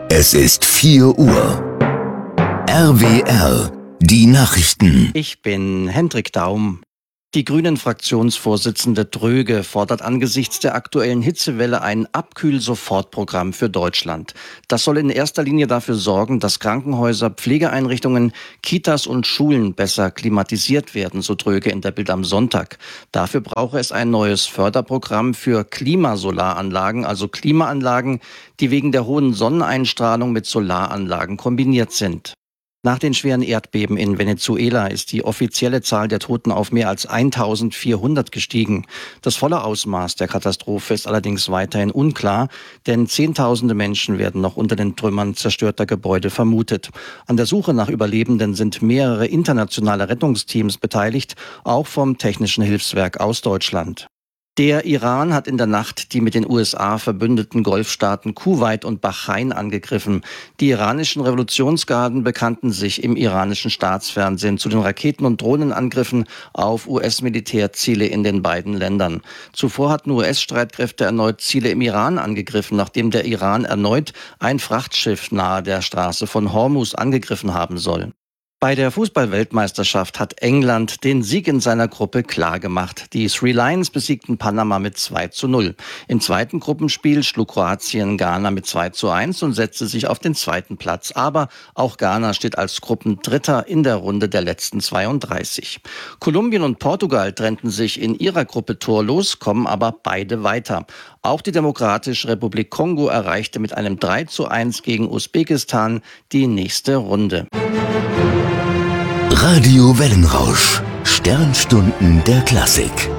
Es ist 4 Uhr. RWR, die Nachrichten. Ich bin Hendrik Daum. Die Grünen-Fraktionsvorsitzende Dröge fordert angesichts der aktuellen Hitzewelle ein Abkühl-Sofortprogramm für Deutschland. Das soll in erster Linie dafür sorgen, dass Krankenhäuser, Pflegeeinrichtungen, Kitas und Schulen besser klimatisiert werden, so Dröge in der Bild am Sonntag. Dafür brauche es ein neues Förderprogramm für Klimasolaranlagen, also Klimaanlagen, die wegen der hohen Sonneneinstrahlung mit Solaranlagen kombiniert sind. Nach den schweren Erdbeben in Venezuela ist die offizielle Zahl der Toten auf mehr als 1400 gestiegen. Das volle Ausmaß der Katastrophe ist allerdings weiterhin unklar, denn Zehntausende Menschen werden noch unter den Trümmern zerstörter Gebäude vermutet. An der Suche nach Überlebenden sind mehrere internationale Rettungsteams beteiligt, auch vom Technischen Hilfswerk aus Deutschland. Der Iran hat in der Nacht die mit den USA verbündeten Golfstaaten Kuwait und Bahrain angegriffen. Die iranischen Revolutionsgarden bekannten sich im iranischen Staatsfernsehen zu den Raketen- und Drohnenangriffen auf US-Militärziele in den beiden Ländern. Zuvor hatten US-Streitkräfte erneut Ziele im Iran angegriffen, nachdem der Iran erneut ein Frachtschiff nahe der Straße von Hormuz angegriffen haben soll. Bei der Fußball-Weltmeisterschaft hat England den Sieg in seiner Gruppe klargemacht. Die Three Lions besiegten Panama mit 2:0. Im zweiten Gruppenspiel schlug Kroatien Ghana mit 2:1 und setzte sich auf den zweiten Platz. Aber auch Ghana steht als Gruppendritter in der Runde der letzten 32. Kolumbien und Portugal trennten sich in ihrer Gruppe torlos, kommen aber beide weiter. Auch die Demokratische Republik Kongo erreichte mit einem 3:1 gegen Usbekistan die nächste Runde. Radio Wellenrausch. Sternstunden der Klassik.